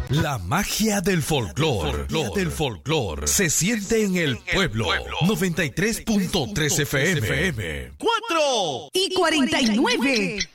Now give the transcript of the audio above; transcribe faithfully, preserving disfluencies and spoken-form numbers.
La magia del folclor, del folclor, se siente en el pueblo. noventa y tres punto tres F M. cuatro y cuarenta y nueve.